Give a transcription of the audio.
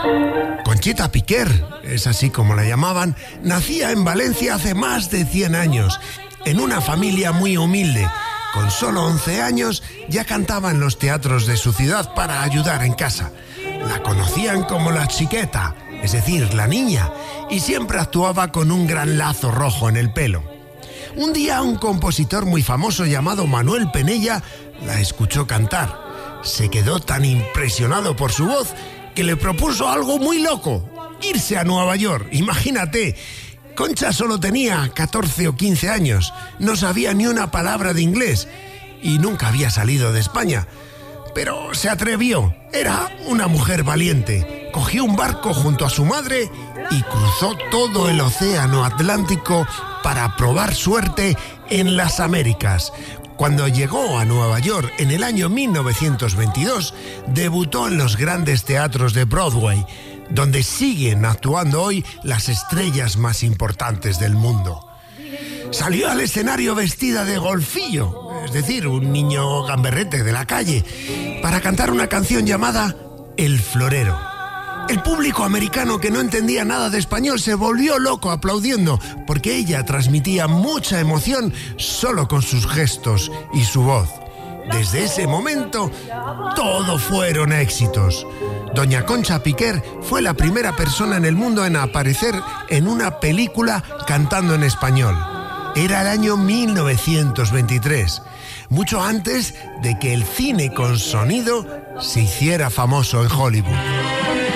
Conchita Piquer, es así como la llamaban, nacía en Valencia hace más de 100 años, en una familia muy humilde. Con solo 11 años ya cantaba en los teatros de su ciudad para ayudar en casa. La conocían como la chiqueta, es decir, la niña, y siempre actuaba con un gran lazo rojo en el pelo. Un día un compositor muy famoso llamado Manuel Penella la escuchó cantar. Se quedó tan impresionado por su voz que le propuso algo muy loco: irse a Nueva York. Imagínate, Concha solo tenía 14 o 15 años, no sabía ni una palabra de inglés y nunca había salido de España. Pero se atrevió, era una mujer valiente. Cogió un barco junto a su madre y cruzó todo el océano Atlántico para probar suerte en las Américas. Cuando llegó a Nueva York en el año 1922, debutó en los grandes teatros de Broadway, donde siguen actuando hoy las estrellas más importantes del mundo. Salió al escenario vestida de golfillo, es decir, un niño gamberrete de la calle, para cantar una canción llamada El Florero. El público americano, que no entendía nada de español, se volvió loco aplaudiendo, porque ella transmitía mucha emoción solo con sus gestos y su voz. Desde ese momento, todo fueron éxitos. Doña Concha Piquer fue la primera persona en el mundo en aparecer en una película cantando en español. Era el año 1923, mucho antes de que el cine con sonido se hiciera famoso en Hollywood.